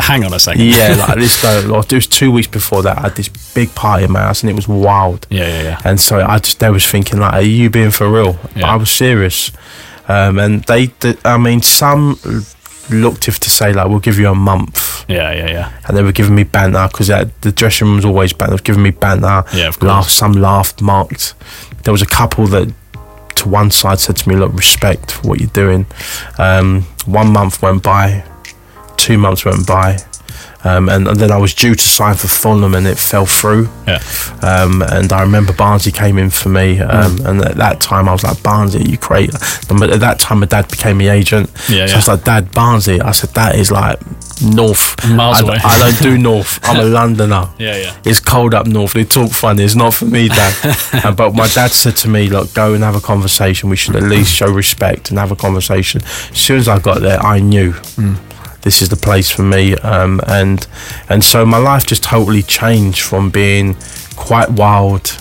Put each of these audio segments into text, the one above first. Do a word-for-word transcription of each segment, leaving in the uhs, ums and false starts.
hang on a second. Yeah, like this though, like, it was two weeks before that, I had this big party in my house and it was wild. Yeah, yeah, yeah. And so I just, they was thinking like, are you being for real? Yeah. I was serious. Um, and they, they, I mean, some looked if to say like, we'll give you a month. Yeah, yeah, yeah. And they were giving me banter because the dressing room was always banter. They were giving me banter. Yeah, of course. Laugh, some laughed, mocked. There was a couple that to one side said to me, look, respect for what you're doing. Um, one month went by, two months went by. Um, and, and then I was due to sign for Fulham and it fell through. Yeah. Um, and I remember Barnsley came in for me. Um, mm. And at that time I was like, Barnsley, you great. But at that time my dad became my agent. Yeah, so yeah. I was like, Dad, Barnsley. I said, that is like north. Miles I, away. I don't do north. I'm a Londoner. Yeah, yeah. It's cold up north. They talk funny. It's not for me, Dad. uh, but my dad said to me, look, go and have a conversation. We should at least show respect and have a conversation. As soon as I got there, I knew. Mm. This is the place for me, um, and and so my life just totally changed from being quite wild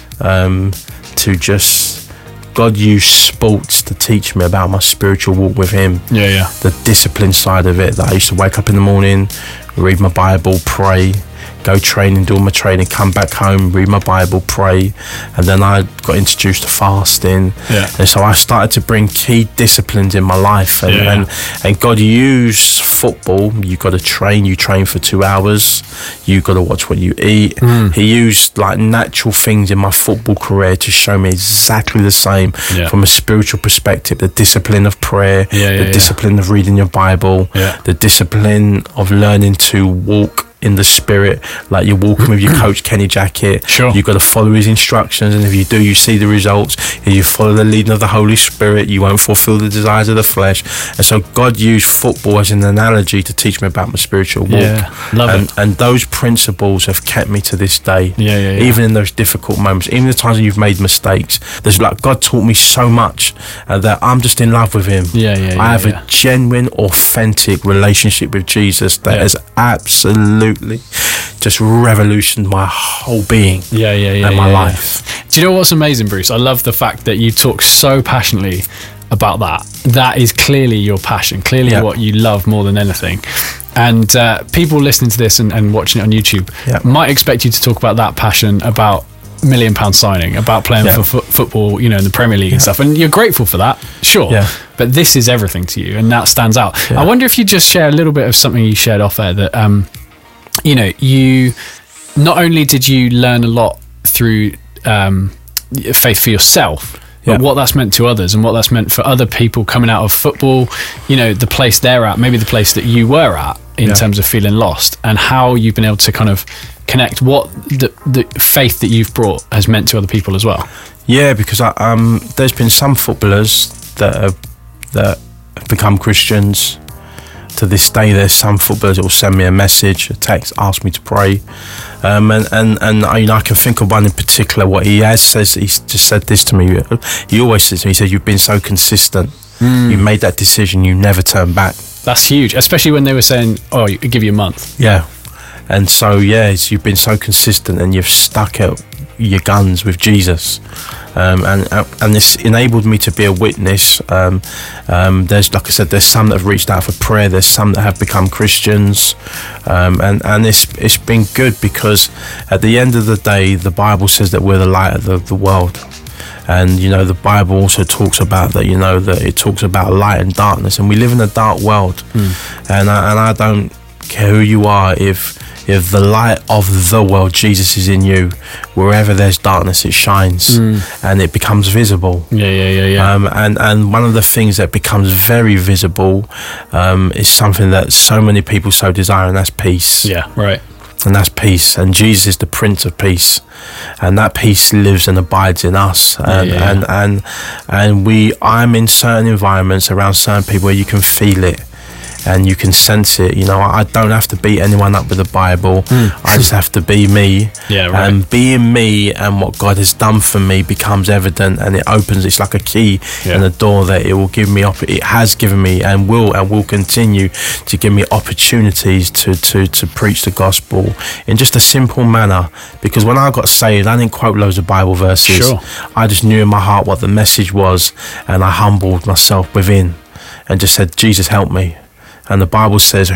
um, to just God used sports to teach me about my spiritual walk with Him. Yeah, yeah. The discipline side of it, that I used to wake up in the morning, read my Bible, pray, go training, do all my training, come back home, read my Bible, pray, and then I got introduced to fasting. Yeah. And so I started to bring key disciplines in my life, and Yeah. and, and God used football. You got to train. You train for two hours. You got to watch what you eat. Mm. He used like natural things in my football career to show me exactly the same Yeah. from a spiritual perspective. The discipline of prayer, Yeah, yeah, the yeah. discipline of reading your Bible, Yeah. the discipline of learning to walk in the spirit, like you're walking with your coach Kenny Jackett. Sure. You've got to follow his instructions, and if you do, you see the results. If you follow the leading of the Holy Spirit, you won't fulfill the desires of the flesh. And so God used football as an analogy to teach me about my spiritual walk. Yeah, love and, it. and those principles have kept me to this day. Yeah, yeah, yeah. Even in those difficult moments, even the times when you've made mistakes, there's like God taught me so much uh, that I'm just in love with Him. Yeah, yeah, yeah. I have yeah. a genuine, authentic relationship with Jesus that Yeah. has absolutely just revolutioned my whole being Yeah, yeah, yeah. and my yeah, yeah. life. Do you know what's amazing, Bruce? I love the fact that you talk so passionately about that. That is clearly your passion, clearly Yeah. what you love more than anything. And uh, people listening to this and, and watching it on YouTube Yeah. might expect you to talk about that passion, about million pound signing, about playing Yeah. for fo- football, you know, in the Premier League and stuff. And you're grateful for that, sure. Yeah. But this is everything to you, and that stands out. Yeah. I wonder if you just share a little bit of something you shared off air that, um, you know, you not only did you learn a lot through um, faith for yourself, but Yeah. what that's meant to others and what that's meant for other people coming out of football, you know, the place they're at, maybe the place that you were at in Yeah. terms of feeling lost, and how you've been able to kind of connect what the, the faith that you've brought has meant to other people as well. Yeah, because I, um, there's been some footballers that have, that have become Christians. To this day, there's some footballers that will send me a message, a text, ask me to pray. Um, and, and, and I, you know, I can think of one in particular. What he has says, he's just said this to me. He always says to me, he said, you've been so consistent. Mm. You made that decision, you never turn back. That's huge, especially when they were saying, oh, I'll give you a month. Yeah. And so, yeah, it's, you've been so consistent and you've stuck out your guns with Jesus. Um, and and this enabled me to be a witness. Um, um, there's, like I said, there's some that have reached out for prayer. There's some that have become Christians, um, and and it's it's been good because at the end of the day, the Bible says that we're the light of the, the world. And you know, the Bible also talks about that. You know, that it talks about light and darkness, and we live in a dark world. Mm. And I, and I don't care who you are, if if the light of the world, Jesus, is in you, wherever there's darkness, it shines mm. and it becomes visible. Yeah, yeah, yeah, yeah. Um, and, and one of the things that becomes very visible um, is something that so many people so desire, and that's peace. Yeah, right. And that's peace. And Jesus is the Prince of Peace. And that peace lives and abides in us. And, yeah, yeah. and, and, and we, I'm in certain environments around certain people where you can feel it. And you can sense it. You know, I don't have to beat anyone up with the Bible. Mm. I just have to be me. Yeah, right. And being me and what God has done for me becomes evident, and it opens. It's like a key yeah. in a door that it will give me. Op- it has given me, and will and will continue to give me opportunities to to to preach the gospel in just a simple manner. Because when I got saved, I didn't quote loads of Bible verses. Sure. I just knew in my heart what the message was, and I humbled myself within, and just said, "Jesus, help me." And the Bible says,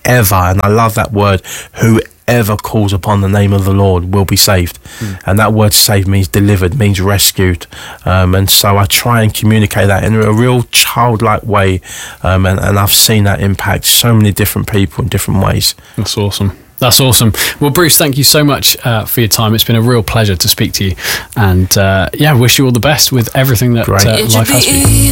whoever, and I love that word, whoever calls upon the name of the Lord will be saved. Mm. And that word saved means delivered, means rescued. Um, and so I try and communicate that in a real childlike way. Um, and, and I've seen that impact so many different people in different ways. That's awesome. That's awesome. Well, Bruce, thank you so much uh, for your time. It's been a real pleasure to speak to you. And uh, yeah, wish you all the best with everything that uh, life has for you.